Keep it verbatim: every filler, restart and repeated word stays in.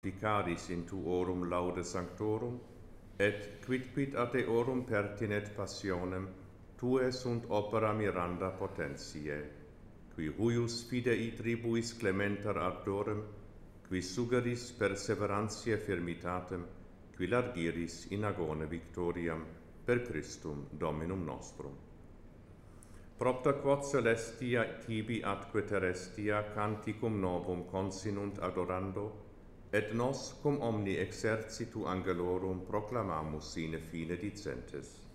Vicaris in tuorum laude sanctorum, et quidquid ad eorum pertinet passionem, tue sunt opera miranda potentiae, qui huius fidei tribuis clementer ardorem, qui sugeris perseverantiae firmitatem, qui largiris in agone victoriam, per Christum Dominum nostrum. Propter quod celestia tibi atque terrestia canticum novum consinunt adorando, et nos cum omni exercitu angelorum proclamamus sine fine dicentes.